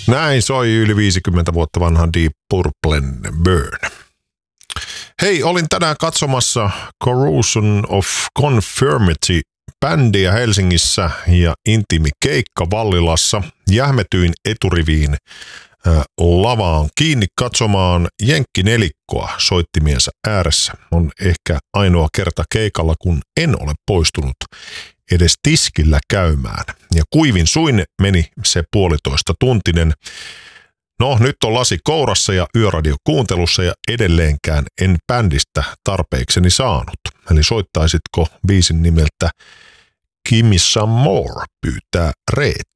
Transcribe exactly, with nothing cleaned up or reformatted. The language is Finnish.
Näin soi yli viisikymmentä vuotta vanha Deep Purplen Burn. Hei, olin tänään katsomassa Corrosion of Conformity bändiä Helsingissä ja intiimi keikka Vallilassa. Jähmetyin eturiviin äh, lavaan kiinni katsomaan jenkkinelikkoa soittimiensa ääressä. On ehkä ainoa kerta keikalla, kun en ole poistunut edes tiskillä käymään. Ja kuivin suin meni se puolitoista tuntinen. No, nyt on lasi kourassa ja yöradio kuuntelussa ja edelleenkään en bändistä tarpeikseni saanut. Eli soittaisitko biisin nimeltä Give Me Some More, pyytää Reetta.